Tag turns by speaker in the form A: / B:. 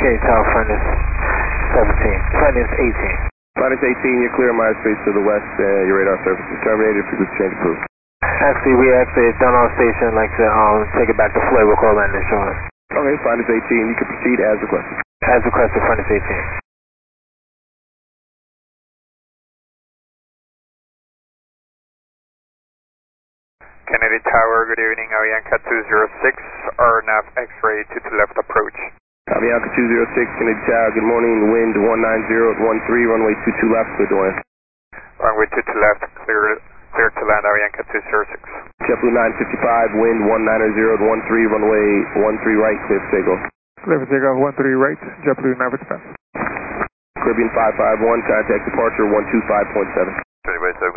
A: Okay, Tower, Furnace 17. Furnace 18.
B: Furnace 18, you're clear of my space to the west. Your radar service is terminated. Frequency change approved.
A: Actually, we actually done on station, like to take it back to Floyd. We'll call that insurance.
B: Okay, Furnace 18, you can proceed as requested.
A: As requested, Furnace 18.
C: Kennedy Tower, good evening, Avianca 206, RNAV X-ray 2 to left approach.
B: Avianca 206, Kennedy Tower, good morning, wind 190 at 13, runway 22 left, clear to land.
C: Runway 22 left, clear to land, Avianca 206.
B: JetBlue 955, wind 190 at 13, runway 13 right, clear for takeoff.
D: Clear for takeoff, 13 right, JetBlue 955.
B: Caribbean 551, contact departure 125.7.
C: 30 by 7,